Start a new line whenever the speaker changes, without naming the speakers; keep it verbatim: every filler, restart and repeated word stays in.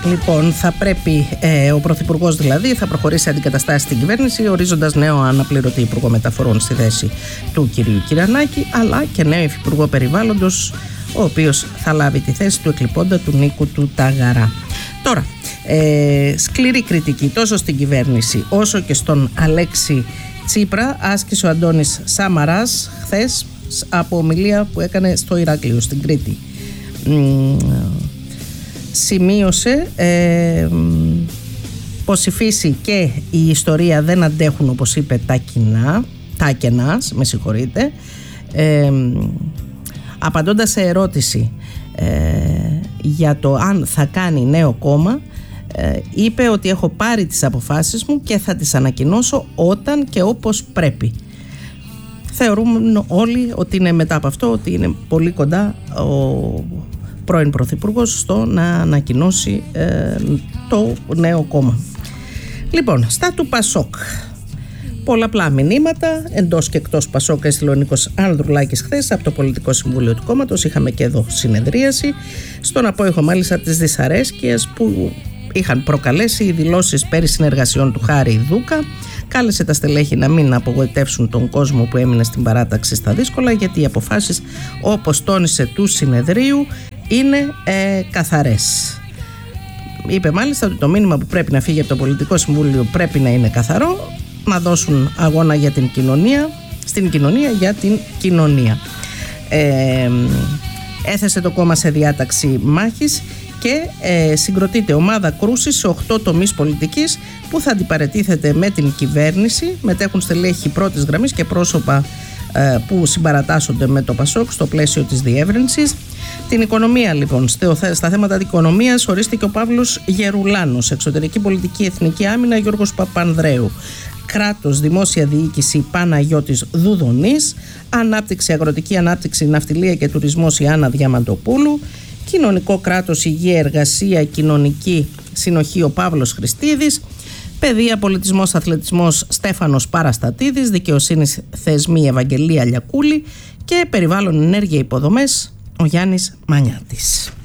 Λοιπόν, θα πρέπει ε, ο Πρωθυπουργός δηλαδή θα προχωρήσει αντικαταστάσει στην κυβέρνηση, ορίζοντας νέο αναπληρωτή Υπουργό Μεταφορών στη θέση του κυρίου Κυρανάκη, αλλά και νέο Υφυπουργό Περιβάλλοντος, ο οποίος θα λάβει τη θέση του εκλειπώντα του Νίκου του Ταγαρά. Τώρα, ε, σκληρή κριτική τόσο στην κυβέρνηση όσο και στον Αλέξη Τσίπρα άσκησε ο Αντώνης Σαμαράς χθες από ομιλία που έκανε στο Ηράκλειο, στην Κρήτη. Μ, σημείωσε ε, πως η φύση και η ιστορία δεν αντέχουν, όπως είπε, τα κοινά, τα κενά, με συγχωρείτε. Ε, απαντώντας σε ερώτηση ε, για το αν θα κάνει νέο κόμμα, ε, είπε ότι έχω πάρει τις αποφάσεις μου και θα τις ανακοινώσω όταν και όπως πρέπει. Θεωρούμε όλοι ότι είναι μετά από αυτό, ότι είναι πολύ κοντά ο πρώην Πρωθυπουργός στο να ανακοινώσει ε, το νέο κόμμα. Λοιπόν, στα του Πασόκ, πολλαπλά μηνύματα εντός και εκτός Πασόκ έστειλε ο Νίκος Ανδρουλάκης χθες από το Πολιτικό Συμβούλιο του κόμματος. Είχαμε και εδώ συνεδρίαση, στον απόϊχο μάλιστα της δυσαρέσκειας που είχαν προκαλέσει οι δηλώσεις περί συνεργασιών του Χάρη Δούκα. Κάλεσε τα στελέχη να μην απογοητεύσουν τον κόσμο που έμεινε στην παράταξη στα δύσκολα, γιατί οι αποφάσεις, όπως τόνισε, του συνεδρίου είναι ε, καθαρές. Είπε μάλιστα ότι το μήνυμα που πρέπει να φύγει από το Πολιτικό Συμβούλιο πρέπει να είναι καθαρό, να δώσουν αγώνα για την κοινωνία, στην κοινωνία για την κοινωνία. Ε, έθεσε το κόμμα σε διάταξη μάχης και ε, συγκροτείται ομάδα κρούσης σε οκτώ τομείς πολιτικής που θα αντιπαρατίθεται με την κυβέρνηση. Μετέχουν στελέχη πρώτης γραμμής και πρόσωπα ε, που συμπαρατάσσονται με το Πασόκ στο πλαίσιο της διεύρυνσης. Την οικονομία, λοιπόν, στα θέματα της οικονομίας ορίστηκε ο Παύλος Γερουλάνος, εξωτερική πολιτική, εθνική άμυνα Γιώργος Παπανδρέου, κράτος, δημόσια διοίκηση Παναγιώτης Δουδονής, ανάπτυξη, αγροτική ανάπτυξη, ναυτιλία και τουρισμός Ιάννα Διαμαντοπούλου, κοινωνικό κράτος, υγεία, εργασία, κοινωνική συνοχή ο Παύλος Χριστίδης, παιδεία, πολιτισμός, αθλητισμός Στέφανος Παραστατίδης, δικαιοσύνης, θεσμοί Ευαγγελία Λιακούλη και περιβάλλον, ενέργεια, υποδομές ο Γιάννης Μανιάτης.